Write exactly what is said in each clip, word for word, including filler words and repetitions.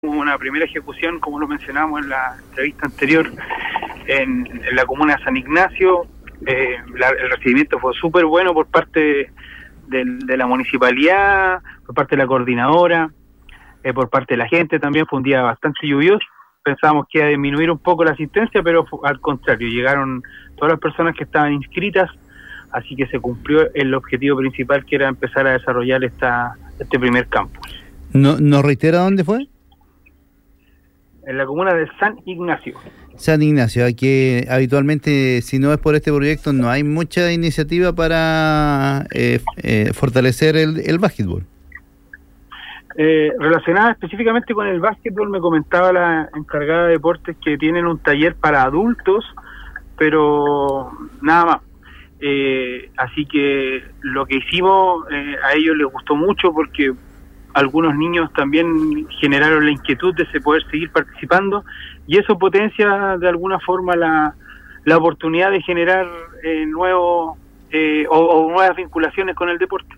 Una primera ejecución, como lo mencionamos en la entrevista anterior, en, en la comuna de San Ignacio. Eh, la, el recibimiento fue súper bueno por parte de, de, de la municipalidad, por parte de la coordinadora, eh, por parte de la gente. También fue un día bastante lluvioso. Pensábamos que iba a disminuir un poco la asistencia, pero fue, al contrario, llegaron todas las personas que estaban inscritas, así que se cumplió el objetivo principal, que era empezar a desarrollar esta este primer campus. ¿No, ¿Nos reitera dónde fue? En la comuna de San Ignacio. San Ignacio, que habitualmente, si no es por este proyecto, no hay mucha iniciativa para eh, eh, fortalecer el, el básquetbol. Eh, relacionada específicamente con el básquetbol, me comentaba la encargada de deportes que tienen un taller para adultos, pero nada más. Eh, así que lo que hicimos eh, a ellos les gustó mucho, porque algunos niños también generaron la inquietud de se poder seguir participando, y eso potencia de alguna forma la, la oportunidad de generar eh, nuevos eh, o, o nuevas vinculaciones con el deporte.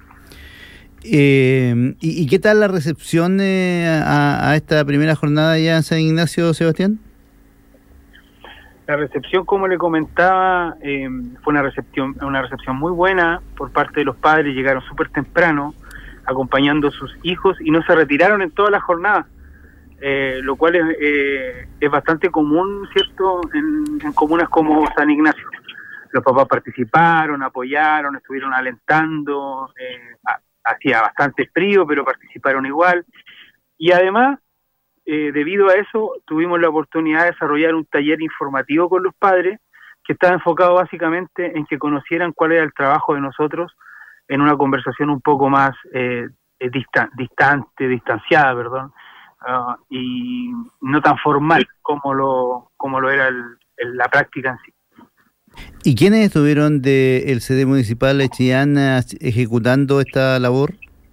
Eh, ¿y, ¿Y qué tal la recepción eh, a, a esta primera jornada ya en San Ignacio, Sebastián? La recepción, como le comentaba, eh, fue una recepción, una recepción muy buena por parte de los padres. Llegaron súper temprano, acompañando a sus hijos, y no se retiraron en todas las jornadas, eh, lo cual es, eh, es bastante común, ¿cierto?, en, en comunas como San Ignacio. Los papás participaron, apoyaron, estuvieron alentando, eh, hacía bastante frío, pero participaron igual, y además, eh, debido a eso, tuvimos la oportunidad de desarrollar un taller informativo con los padres, que estaba enfocado básicamente en que conocieran cuál era el trabajo de nosotros, en una conversación un poco más eh, distan, distante, distanciada, perdón, uh, y no tan formal como lo como lo era el, el, la práctica en sí. ¿Y quiénes estuvieron del C D municipal de Chillán ejecutando esta labor?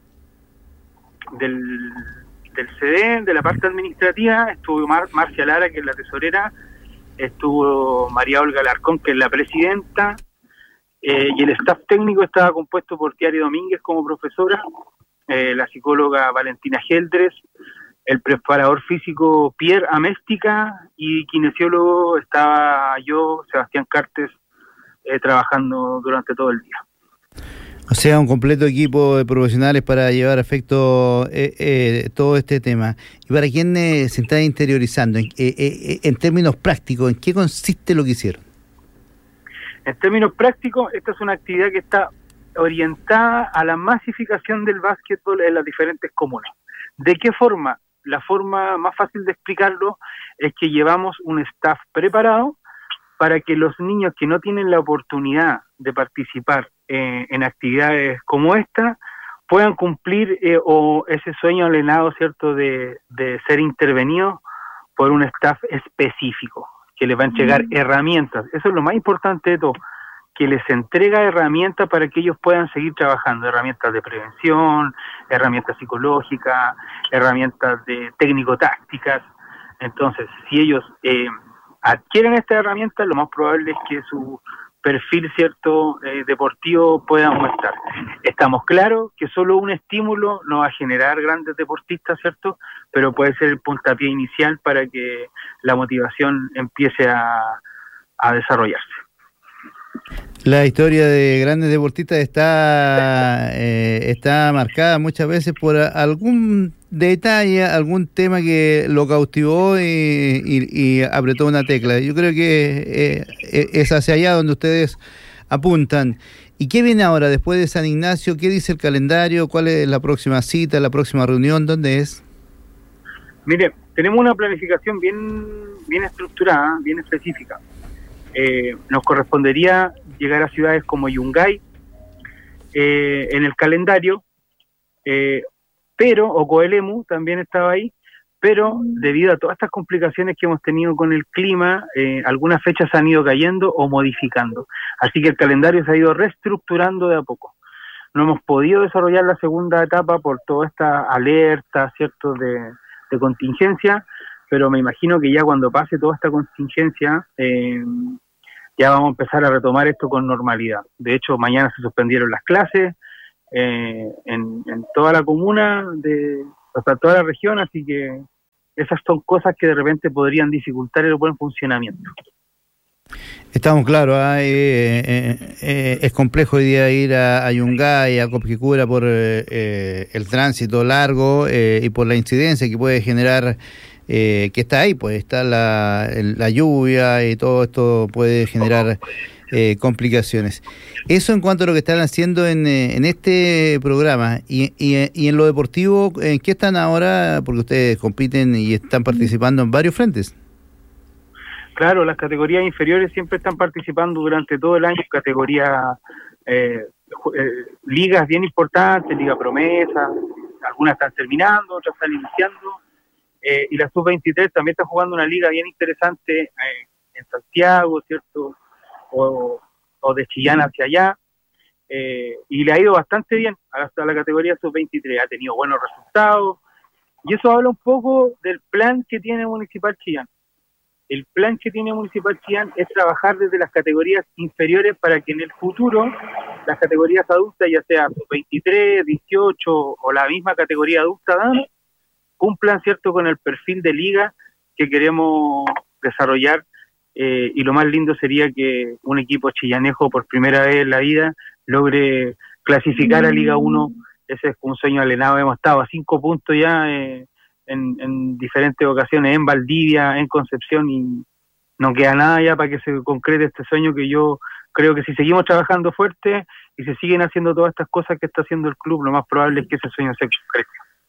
Del, del C D, de la parte administrativa, estuvo Mar, Marcia Lara, que es la tesorera, estuvo María Olga Alarcón, que es la presidenta, Eh, y el staff técnico estaba compuesto por Tiari Domínguez como profesora, eh, la psicóloga Valentina Geldres, el preparador físico Pierre Améstica, y kinesiólogo estaba yo, Sebastián Cartes, eh, trabajando durante todo el día. O sea, un completo equipo de profesionales para llevar a efecto eh, eh, todo este tema. Y para quien eh, se está interiorizando, en, eh, eh, en términos prácticos, ¿en qué consiste lo que hicieron? En términos prácticos, esta es una actividad que está orientada a la masificación del básquetbol en las diferentes comunas. ¿De qué forma? La forma más fácil de explicarlo es que llevamos un staff preparado para que los niños que no tienen la oportunidad de participar eh, en actividades como esta puedan cumplir eh, o ese sueño alienado, ¿cierto?, de, de ser intervenidos por un staff específico, que les va a entregar mm. herramientas. Eso es lo más importante de todo, que les entrega herramientas para que ellos puedan seguir trabajando, herramientas de prevención, herramientas psicológicas, herramientas de técnico-tácticas. Entonces, si ellos eh, adquieren estas herramientas, lo más probable es que su perfil, cierto, eh, deportivo pueda aumentar. Estamos claros que solo un estímulo no va a generar grandes deportistas, ¿cierto?, pero puede ser el puntapié inicial para que la motivación empiece a, a desarrollarse. La historia de grandes deportistas está eh, está marcada muchas veces por algún detalle, algún tema que lo cautivó y, y, y apretó una tecla. Yo creo que eh, es hacia allá donde ustedes apuntan. ¿Y qué viene ahora después de San Ignacio? ¿Qué dice el calendario? ¿Cuál es la próxima cita, la próxima reunión? ¿Dónde es? Mire, tenemos una planificación bien, bien estructurada, bien específica. Eh, nos correspondería llegar a ciudades como Yungay eh, en el calendario, eh, pero, o Coelemu también estaba ahí, pero debido a todas estas complicaciones que hemos tenido con el clima, eh, algunas fechas se han ido cayendo o modificando, así que el calendario se ha ido reestructurando de a poco. No hemos podido desarrollar la segunda etapa por toda esta alerta, ¿cierto?, de, de contingencia, pero me imagino que ya cuando pase toda esta contingencia, eh, ya vamos a empezar a retomar esto con normalidad. De hecho, mañana se suspendieron las clases eh, en, en toda la comuna, de, o sea, toda la región, así que esas son cosas que de repente podrían dificultar el buen funcionamiento. Estamos claros, ¿eh? Eh, eh, es complejo hoy día ir a, a Yungay, a Copquecura por eh, el tránsito largo eh, y por la incidencia que puede generar, eh, que está ahí, pues está la, la lluvia y todo esto puede generar eh, complicaciones. Eso en cuanto a lo que están haciendo en, en este programa y, y, y en lo deportivo, ¿en qué están ahora? Porque ustedes compiten y están participando en varios frentes. Claro, las categorías inferiores siempre están participando durante todo el año, categorías, eh, eh, ligas bien importantes, Liga Promesa, algunas están terminando, otras están iniciando, eh, y la sub veintitrés también está jugando una liga bien interesante eh, en Santiago, ¿cierto? O, o de Chillán hacia allá, eh, y le ha ido bastante bien hasta la categoría sub veintitrés, ha tenido buenos resultados, y eso habla un poco del plan que tiene Municipal Chillán. El plan que tiene Municipal Chillán es trabajar desde las categorías inferiores para que en el futuro las categorías adultas, ya sea sub veintitrés, dieciocho o la misma categoría adulta, ¿no?, cumplan, ¿cierto?, con el perfil de liga que queremos desarrollar, eh, y lo más lindo sería que un equipo chillanejo por primera vez en la vida logre clasificar a Liga uno. Ese es un sueño alenado. Hemos estado a cinco puntos ya eh, En, en diferentes ocasiones, en Valdivia, en Concepción, y no queda nada ya para que se concrete este sueño, que yo creo que si seguimos trabajando fuerte y se siguen haciendo todas estas cosas que está haciendo el club, lo más probable es que ese sueño se concrete.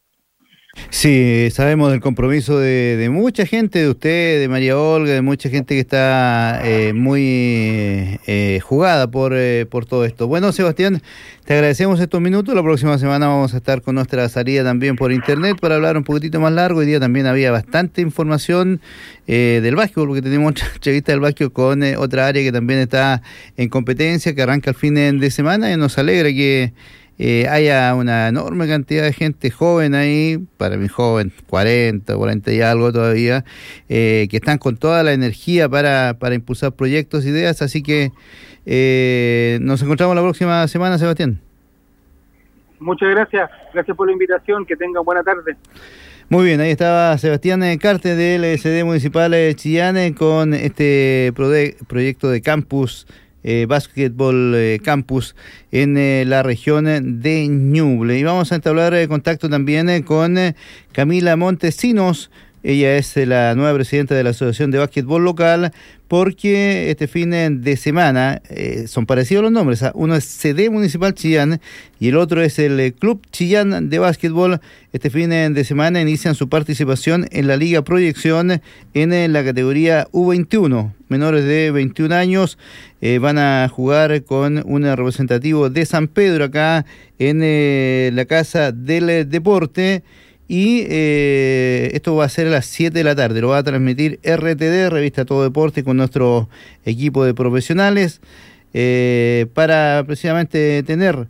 Sí, sabemos del compromiso de, de mucha gente, de usted, de María Olga, de mucha gente que está eh, muy eh, jugada por, eh, por todo esto. Bueno, Sebastián, te agradecemos estos minutos. La próxima semana vamos a estar con nuestra salida también por internet para hablar un poquitito más largo. Hoy día también había bastante información eh, del básquetbol, porque tenemos otra entrevista del básquetbol con eh, otra área que también está en competencia, que arranca el fin de semana, y nos alegra que Eh, haya una enorme cantidad de gente joven ahí, para mí joven, cuarenta, cuarenta y algo todavía, eh, que están con toda la energía para, para impulsar proyectos, ideas, así que eh, nos encontramos la próxima semana, Sebastián. Muchas gracias, gracias por la invitación, que tengan buena tarde. Muy bien, ahí estaba Sebastián Carte del L S D Municipal de Chillán con este prode- proyecto de campus, Eh, Básquetbol eh, Campus en eh, la región de Ñuble. Y vamos a entablar eh, contacto también eh, con eh, Camila Montesinos. Ella es eh, la nueva presidenta de la Asociación de Básquetbol Local, porque este fin de semana eh, son parecidos los nombres, ¿eh? Uno es C D Municipal Chillán y el otro es el eh, Club Chillán de Básquetbol. Este fin de semana inician su participación en la Liga Proyección en eh, la categoría U veintiuno. Menores de veintiún años eh, van a jugar con un representativo de San Pedro acá en eh, la Casa del Deporte. Y eh, esto va a ser a las siete de la tarde, lo va a transmitir R T D, Revista Todo Deporte, con nuestro equipo de profesionales, eh, para precisamente tener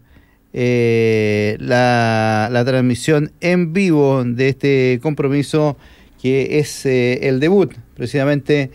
eh, la, la transmisión en vivo de este compromiso, que es eh, el debut, precisamente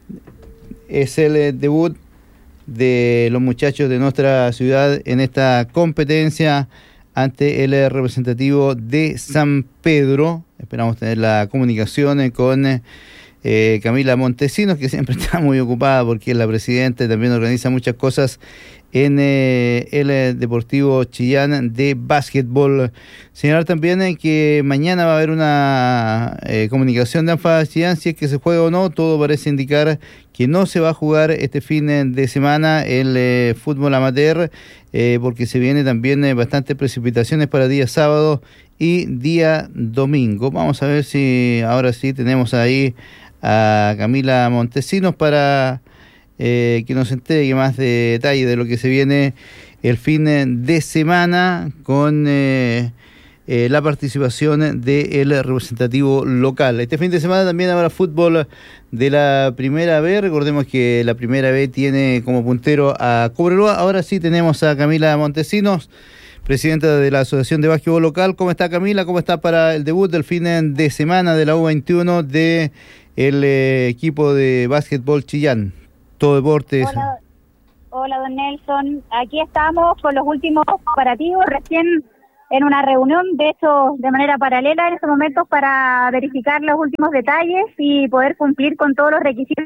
es el eh, debut de los muchachos de nuestra ciudad en esta competencia ante el representativo de San Pedro. Esperamos tener la comunicación con eh, Camila Montesinos, que siempre está muy ocupada porque es la presidenta y también organiza muchas cosas en eh, el eh, Deportivo Chillán de básquetbol. Señalar también eh, que mañana va a haber una eh, comunicación de ANFA Chillán, si es que se juega o no. Todo parece indicar que no se va a jugar este fin de semana el eh, fútbol amateur, eh, porque se viene también eh, bastantes precipitaciones para día sábado y día domingo. Vamos a ver si ahora sí tenemos ahí a Camila Montesinos para Eh, que nos entregue más de detalle de lo que se viene el fin de semana con eh, eh, la participación del representativo local. Este fin de semana también habrá fútbol de la Primera B. Recordemos que la Primera B tiene como puntero a Cobreloa. Ahora sí tenemos a Camila Montesinos, presidenta de la Asociación de Básquetbol Local. ¿Cómo está, Camila? ¿Cómo está para el debut del fin de semana de la U veintiuno de el eh, equipo de básquetbol Chillán? Todo Deportes. Hola, hola, don Nelson. Aquí estamos con los últimos preparativos. Recién en una reunión, de hecho, de manera paralela en estos momentos para verificar los últimos detalles y poder cumplir con todos los requisitos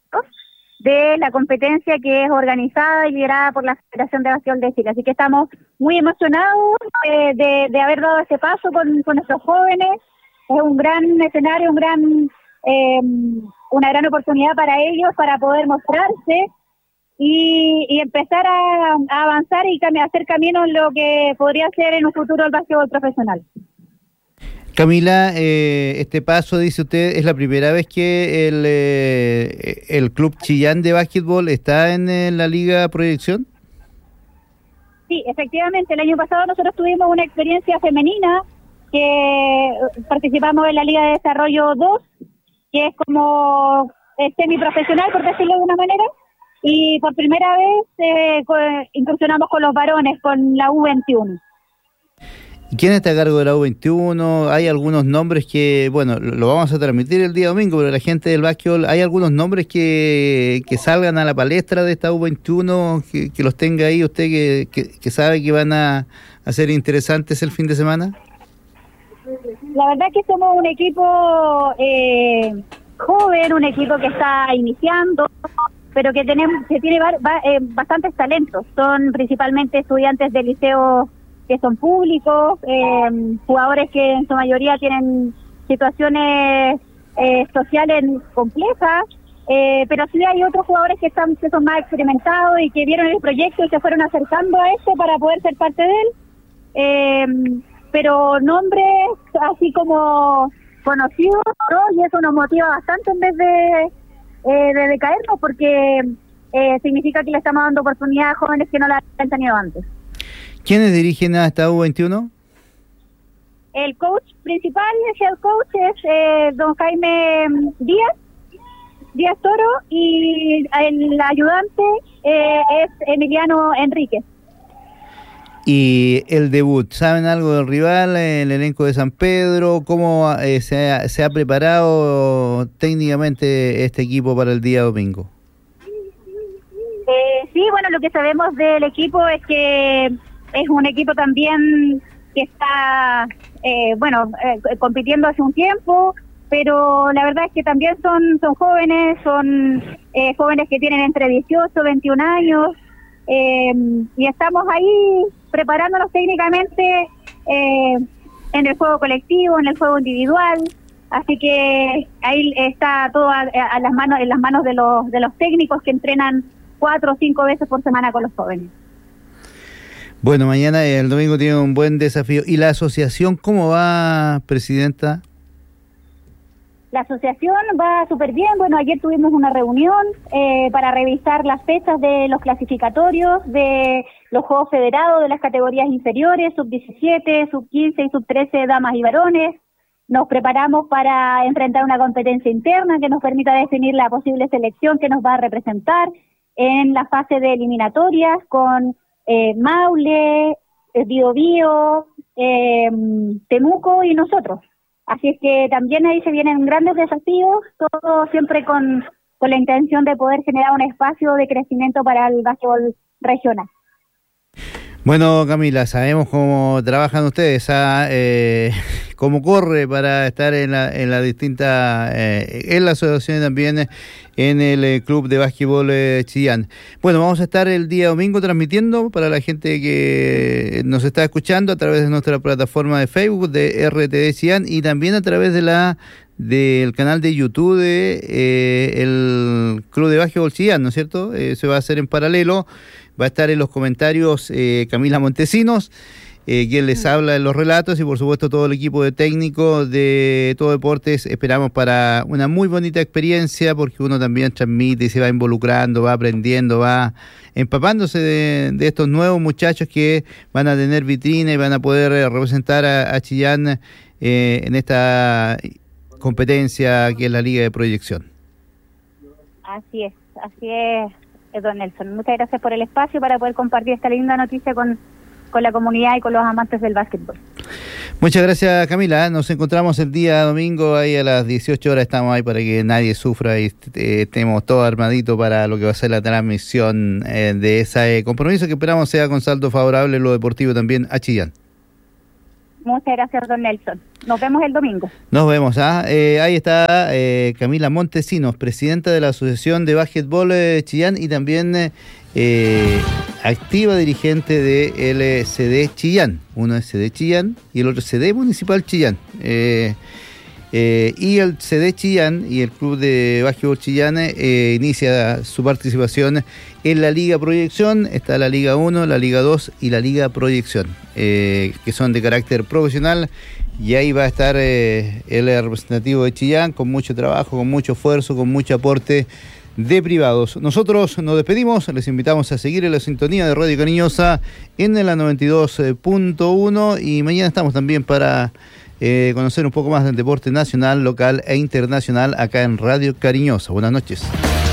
de la competencia que es organizada y liderada por la Federación de Básquetbol de Chile. Así que estamos muy emocionados eh, de, de haber dado ese paso con, con nuestros jóvenes. Es un gran escenario, un gran, eh, una gran oportunidad para ellos para poder mostrarse y, y empezar a, a avanzar y cam- hacer camino en lo que podría ser en un futuro el básquetbol profesional. Camila, eh, este paso, dice usted, es la primera vez que el, eh, el Club Chillán de Básquetbol está en, en la Liga Proyección. Sí, efectivamente, el año pasado nosotros tuvimos una experiencia femenina que participamos en la Liga de Desarrollo dos, que es como eh, semiprofesional, por decirlo de una manera, y por primera vez eh, co- incursionamos con los varones, con la U veintiuno. ¿Quién está a cargo de la U veintiuno? Hay algunos nombres que, bueno, lo vamos a transmitir el día domingo, pero la gente del básquetbol, ¿hay algunos nombres que, que salgan a la palestra de esta U veintiuno, que, que los tenga ahí usted, que, que, que sabe que van a, a ser interesantes el fin de semana? La verdad que somos un equipo eh, joven, un equipo que está iniciando, pero que tenemos que tiene va, va, eh, bastantes talentos. Son principalmente estudiantes de liceos que son públicos, eh, jugadores que en su mayoría tienen situaciones eh, sociales complejas, eh, pero sí hay otros jugadores que están que son más experimentados y que vieron el proyecto y se fueron acercando a este para poder ser parte de él. Eh, pero nombres así como conocidos, ¿no? Y eso nos motiva bastante en vez de, eh, de decaernos, porque eh, significa que le estamos dando oportunidad a jóvenes que no la han tenido antes. ¿Quiénes dirigen a esta U veintiuno? El coach principal, el head coach, es eh, don Jaime Díaz, Díaz Toro, y el ayudante eh, es Emiliano Enríquez. Y el debut, ¿saben algo del rival, el elenco de San Pedro? ¿Cómo eh, se, ha, se ha preparado técnicamente este equipo para el día domingo? Eh, sí, bueno, lo que sabemos del equipo es que es un equipo también que está, eh, bueno, eh, compitiendo hace un tiempo, pero la verdad es que también son son jóvenes, son eh, jóvenes que tienen entre dieciocho, veintiún años, eh, y estamos ahí preparándonos técnicamente eh, en el juego colectivo, en el juego individual, así que ahí está todo a, a las manos, en las manos de los de los técnicos que entrenan cuatro o cinco veces por semana con los jóvenes. Bueno, mañana el domingo tiene un buen desafío. ¿Y la asociación cómo va, presidenta? La asociación va súper bien. Bueno, ayer tuvimos una reunión eh, para revisar las fechas de los clasificatorios de los Juegos Federados de las categorías inferiores, sub diecisiete, sub quince y sub trece, damas y varones. Nos preparamos para enfrentar una competencia interna que nos permita definir la posible selección que nos va a representar en la fase de eliminatorias con eh, Maule, eh, Biobío, eh, Temuco y nosotros. Así es que también ahí se vienen grandes desafíos, todo siempre con, con la intención de poder generar un espacio de crecimiento para el básquetbol regional. Bueno, Camila, sabemos cómo trabajan ustedes, ¿ah? eh, cómo corre para estar en la, en la distinta, eh, en la asociación y también en el eh, Club de Básquetbol eh, Chillán. Bueno, vamos a estar el día domingo transmitiendo para la gente que nos está escuchando a través de nuestra plataforma de Facebook de R T D Chillán y también a través de la del canal de YouTube de eh, el Club de Básquetbol Chillán, ¿no es cierto? Eh, se va a hacer en paralelo. Va a estar en los comentarios eh, Camila Montesinos, eh, quien les habla en los relatos, y por supuesto todo el equipo de técnico de Todo Deportes. Esperamos para una muy bonita experiencia, porque uno también transmite y se va involucrando, va aprendiendo, va empapándose de, de estos nuevos muchachos que van a tener vitrina y van a poder representar a, a Chillán eh, en esta competencia que es la Liga de Proyección. Así es, así es. Don Nelson, muchas gracias por el espacio para poder compartir esta linda noticia con, con la comunidad y con los amantes del básquetbol. Muchas gracias, Camila. Nos encontramos el día domingo ahí a las dieciocho horas. Estamos ahí para que nadie sufra y eh, estemos todo armadito para lo que va a ser la transmisión eh, de ese eh, compromiso que esperamos sea con saldo favorable en lo deportivo también a Chillán. Muchas gracias, don Nelson. Nos vemos el domingo. Nos vemos. ¿ah? Eh, ahí está eh, Camila Montesinos, presidenta de la Asociación de Básquetbol de Chillán y también eh, activa dirigente de el C D Chillán. Uno es C D Chillán y el otro C D Municipal Chillán. Eh, eh, y el C D Chillán y el Club de Básquetbol Chillán eh, inicia su participación en la Liga Proyección. Está la Liga uno, la Liga dos y la Liga Proyección, eh, que son de carácter profesional. Y ahí va a estar eh, el representativo de Chillán con mucho trabajo, con mucho esfuerzo, con mucho aporte de privados. Nosotros nos despedimos, les invitamos a seguir en la sintonía de Radio Cariñosa en la noventa y dos punto uno y mañana estamos también para eh, conocer un poco más del deporte nacional, local e internacional acá en Radio Cariñosa. Buenas noches.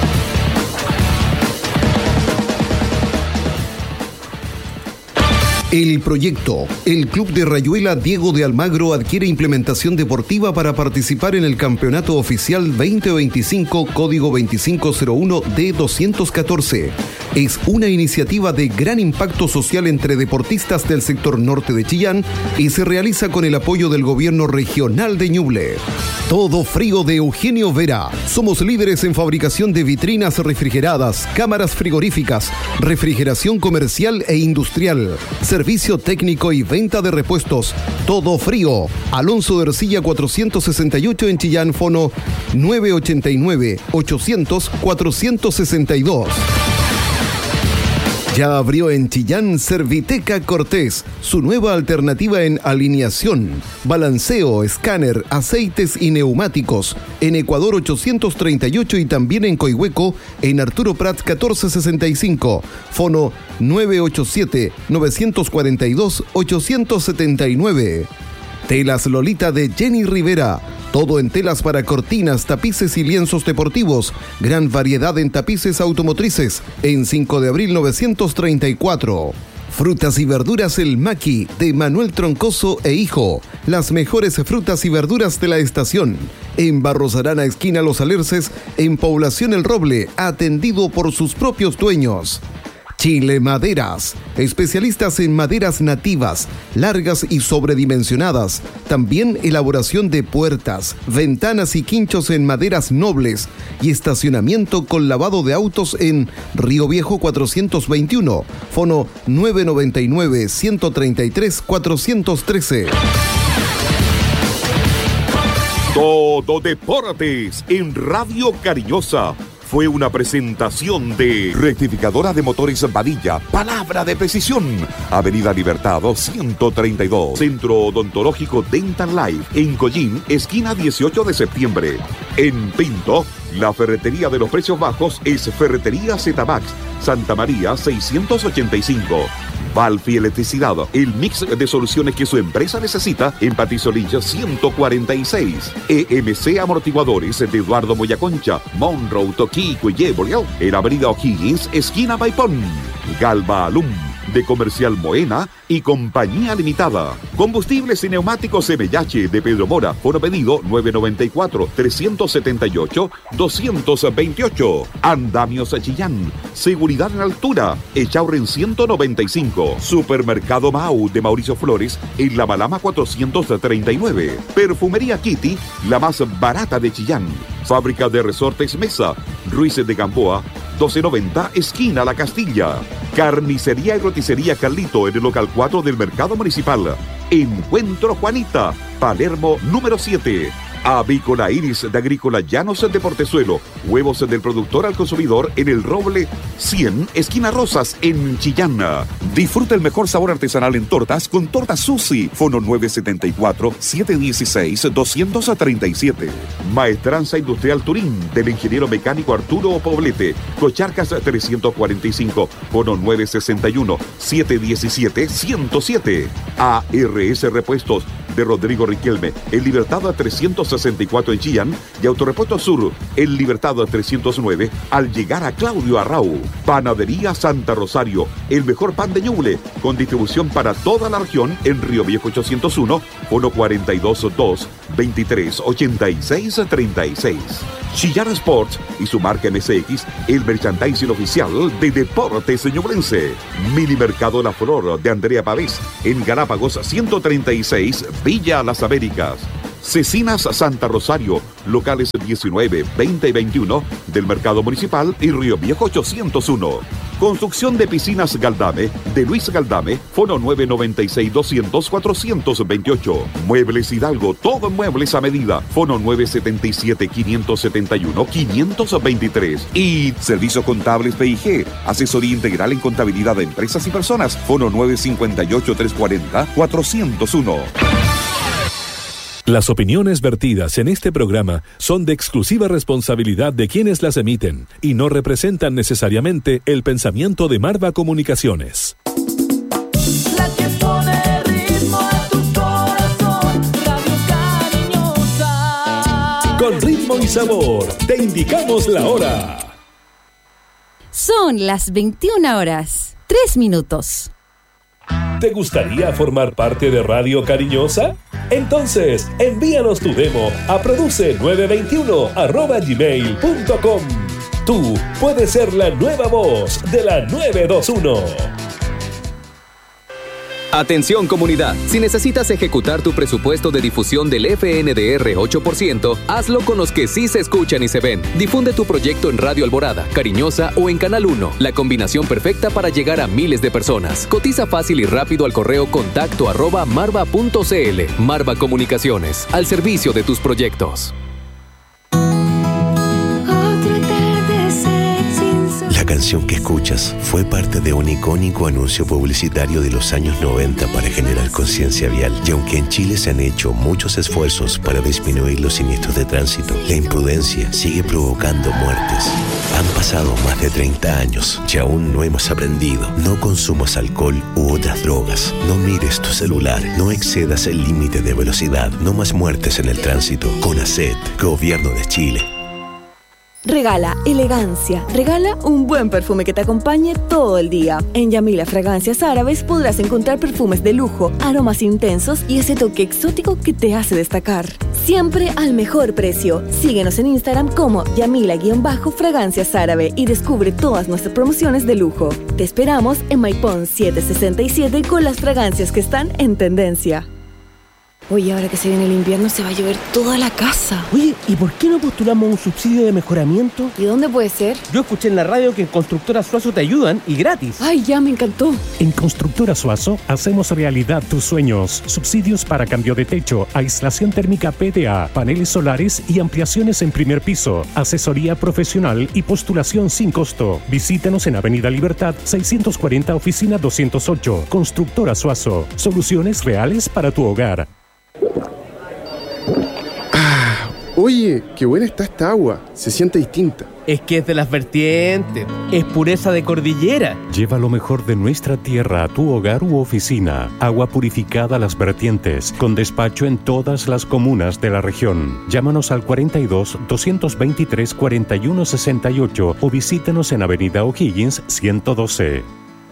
El proyecto. El Club de Rayuela Diego de Almagro adquiere implementación deportiva para participar en el Campeonato Oficial veinte veinticinco, código veinticinco cero uno D doscientos catorce. Es una iniciativa de gran impacto social entre deportistas del sector norte de Chillán y se realiza con el apoyo del Gobierno Regional de Ñuble. Todo Frío de Eugenio Vera. Somos líderes en fabricación de vitrinas refrigeradas, cámaras frigoríficas, refrigeración comercial e industrial, servicio técnico y venta de repuestos. Todo Frío. Alonso de Ercilla cuatrocientos sesenta y ocho en Chillán, fono nueve ochenta y nueve, ochocientos, cuatrocientos sesenta y dos. Ya abrió en Chillán Serviteca Cortés, su nueva alternativa en alineación, balanceo, escáner, aceites y neumáticos. En Ecuador ochocientos treinta y ocho y también en Coihueco, en Arturo Prat catorce sesenta y cinco. Fono nueve ocho siete, nueve cuatro dos, ocho siete nueve. Telas Lolita de Jenny Rivera. Todo en telas para cortinas, tapices y lienzos deportivos. Gran variedad en tapices automotrices. En cinco de abril novecientos treinta y cuatro. Frutas y verduras El Maqui, de Manuel Troncoso e Hijo. Las mejores frutas y verduras de la estación. En Barros Arana, esquina Los Alerces, en Población El Roble, atendido por sus propios dueños. Chile Maderas, especialistas en maderas nativas, largas y sobredimensionadas. También elaboración de puertas, ventanas y quinchos en maderas nobles y estacionamiento con lavado de autos en Río Viejo cuatrocientos veintiuno, fono nueve noventa y nueve, ciento treinta y tres, cuatrocientos trece. Todo Deportes en Radio Cariñosa. Fue una presentación de Rectificadora de Motores Vadilla, palabra de precisión. Avenida Libertad ciento treinta y dos. Centro Odontológico Dental Life, en Collín, esquina dieciocho de septiembre. En Pinto, la ferretería de los precios bajos es Ferretería Zetabax, Santa María seiscientos ochenta y cinco. Valfi Electricidad, el mix de soluciones que su empresa necesita en Patricio Lynch ciento cuarenta y seis. E M C Amortiguadores de Eduardo Moyaconcha, Monroe, Toquico y Éboliao, en Avenida O'Higgins, esquina Maipón. Galva Alum, de Comercial Moena y Compañía Limitada. Combustibles y neumáticos M H de Pedro Mora. Foro pedido nueve noventa y cuatro, trescientos setenta y ocho, doscientos veintiocho. Andamios Chillán. Seguridad en altura. Echaurren ciento noventa y cinco. Supermercado Mau de Mauricio Flores en La Malama cuatrocientos treinta y nueve. Perfumería Kitty, la más barata de Chillán. Fábrica de Resortes Mesa. Ruiz de Gamboa, doce noventa, esquina La Castilla. Carnicería y roticería Carlito en el local cuatro del Mercado Municipal. Encuentro Juanita, Palermo número siete. Avícola Iris de Agrícola Llanos de Portezuelo. Huevos del productor al consumidor en el Roble cien, esquina Rosas, en Chillán. Disfruta el mejor sabor artesanal en tortas con Tortas Susi. Fono nueve setenta y cuatro, setecientos dieciséis, doscientos treinta y siete. Maestranza Industrial Turín del ingeniero mecánico Arturo Poblete. Cocharcas trescientos cuarenta y cinco. Fono nueve sesenta y uno, setecientos diecisiete, ciento siete. A R S Repuestos de Rodrigo Riquelme, en Libertad trescientos sesenta y cuatro en Chillán, y Autorepuesto Sur, en Libertad trescientos nueve, al llegar a Claudio Arrau. Panadería Santa Rosario, el mejor pan de Ñuble, con distribución para toda la región en Río Viejo ochocientos uno, uno cuarenta y dos, dos, veintitrés, ochenta y seis, treinta y seis. Chillar Sports y su marca M S X, el merchandising oficial de Deportes Ñublense. Mini Mercado La Flor de Andrea Pavés, en Galápagos ciento treinta y seis, Villa Las Américas. Cecinas Santa Rosario, locales diecinueve, veinte y veintiuno del Mercado Municipal y Río Viejo ochocientos uno. Construcción de piscinas Galdame, de Luis Galdame, fono nueve noventa y seis, doscientos, cuatrocientos veintiocho. Muebles Hidalgo, todo en muebles a medida, fono nueve setenta y siete, quinientos setenta y uno, quinientos veintitrés. Y Servicios Contables P I G, asesoría integral en contabilidad de empresas y personas, fono nueve cincuenta y ocho, trescientos cuarenta, cuatrocientos uno. Las opiniones vertidas en este programa son de exclusiva responsabilidad de quienes las emiten y no representan necesariamente el pensamiento de Marva Comunicaciones. La que pone ritmo a tu corazón, Radio Cariñosa. Con ritmo y sabor, te indicamos la hora. Son las veintiuna horas, tres minutos. ¿Te gustaría formar parte de Radio Cariñosa? Entonces, envíanos tu demo a produce nueve veintiuno arroba gmail punto com. Tú puedes ser la nueva voz de la nueve veintiuno. Atención comunidad, si necesitas ejecutar tu presupuesto de difusión del F N D R ocho por ciento, hazlo con los que sí se escuchan y se ven. Difunde tu proyecto en Radio Alborada, Cariñosa o en Canal uno, la combinación perfecta para llegar a miles de personas. Cotiza fácil y rápido al correo contacto arroba marva punto cl. Marva Comunicaciones, al servicio de tus proyectos. La canción que escuchas fue parte de un icónico anuncio publicitario de los años noventa para generar conciencia vial. Y aunque en Chile se han hecho muchos esfuerzos para disminuir los siniestros de tránsito, la imprudencia sigue provocando muertes. Han pasado más de treinta años y aún no hemos aprendido. No consumas alcohol u otras drogas. No mires tu celular. No excedas el límite de velocidad. No más muertes en el tránsito. CONACET, Gobierno de Chile. Regala elegancia. Regala un buen perfume que te acompañe todo el día. En Yamila Fragancias Árabes podrás encontrar perfumes de lujo, aromas intensos y ese toque exótico que te hace destacar. Siempre al mejor precio. Síguenos en Instagram como Yamila-Fragancias Árabe y descubre todas nuestras promociones de lujo. Te esperamos en Maipón setecientos sesenta y siete con las fragancias que están en tendencia. Oye, ahora que se viene el invierno se va a llover toda la casa. Oye, ¿y por qué no postulamos un subsidio de mejoramiento? ¿Y dónde puede ser? Yo escuché en la radio que en Constructora Suazo te ayudan y gratis. Ay, ya me encantó. En Constructora Suazo hacemos realidad tus sueños. Subsidios para cambio de techo, aislación térmica P D A, paneles solares y ampliaciones en primer piso. Asesoría profesional y postulación sin costo. Visítanos en Avenida Libertad seiscientos cuarenta, oficina doscientos ocho. Constructora Suazo. Soluciones reales para tu hogar. Ah, oye, qué buena está esta agua. Se siente distinta. Es que es de las vertientes. Es pureza de cordillera. Lleva lo mejor de nuestra tierra a tu hogar u oficina. Agua purificada a Las Vertientes, con despacho en todas las comunas de la región. Llámanos al cuarenta y dos, doscientos veintitrés, cuarenta y uno sesenta y ocho o visítenos en Avenida O'Higgins ciento doce.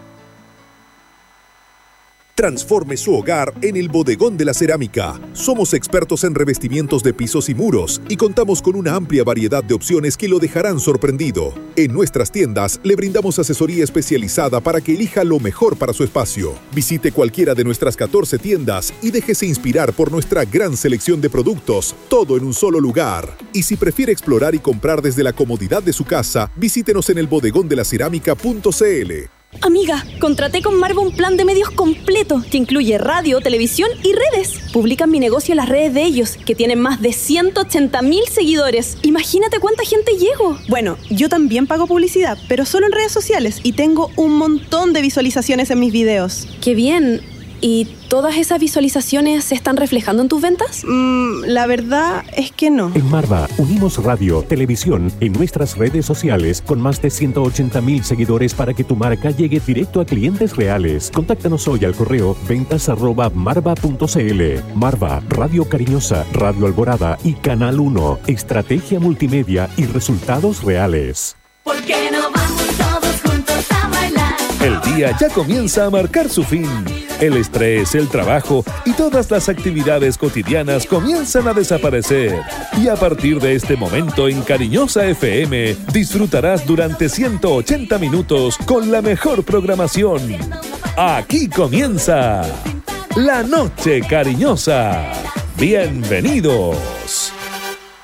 Transforme su hogar en el Bodegón de la Cerámica. Somos expertos en revestimientos de pisos y muros y contamos con una amplia variedad de opciones que lo dejarán sorprendido. En nuestras tiendas le brindamos asesoría especializada para que elija lo mejor para su espacio. Visite cualquiera de nuestras catorce tiendas y déjese inspirar por nuestra gran selección de productos, todo en un solo lugar. Y si prefiere explorar y comprar desde la comodidad de su casa, visítenos en el bodegón de la cerámica punto cl. Amiga, contraté con Marva un plan de medios completo que incluye radio, televisión y redes. Publican mi negocio en las redes de ellos, que tienen más de ciento ochenta mil seguidores. Imagínate cuánta gente llego. Bueno, yo también pago publicidad, pero solo en redes sociales y tengo un montón de visualizaciones en mis videos. ¡Qué bien! ¿Y todas esas visualizaciones se están reflejando en tus ventas? Mm, la verdad es que no. En Marva unimos radio, televisión en nuestras redes sociales con más de ciento ochenta mil seguidores para que tu marca llegue directo a clientes reales. Contáctanos hoy al correo ventas arroba marva punto cl. Marva, Radio Cariñosa, Radio Alborada y Canal uno. Estrategia multimedia y resultados reales. ¿Por qué no vamos todos juntos a bailar? El día ya comienza a marcar su fin. El estrés, el trabajo y todas las actividades cotidianas comienzan a desaparecer. Y a partir de este momento en Cariñosa F M disfrutarás durante ciento ochenta minutos con la mejor programación. Aquí comienza La Noche Cariñosa. Bienvenidos.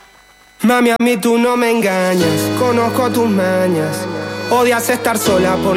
Mami, a mí tú no me engañas, conozco tus mañas. Odias estar sola por